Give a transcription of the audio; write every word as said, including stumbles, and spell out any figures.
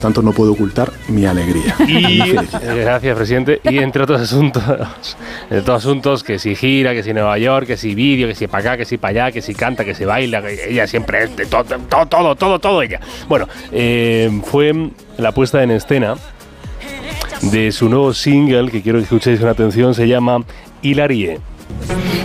Tanto no puedo ocultar mi alegría. Y, gracias, presidente. Y entre otros asuntos, entre otros asuntos, que si gira, que si Nueva York, que si vídeo, que si para acá, que si para allá, que si canta, que si baila, que ella siempre es de todo, todo, todo, todo, todo ella. Bueno, eh, fue la puesta en escena de su nuevo single, que quiero que escuchéis con atención, se llama Hilarie.